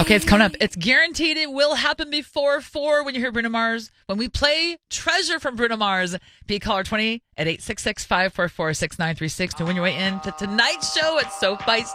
Okay, it's coming up. It's guaranteed it will happen before 4 when you hear Bruno Mars. When we play Treasure from Bruno Mars, be caller 20 at 866-544-6936 to win your way into tonight's show at SoFi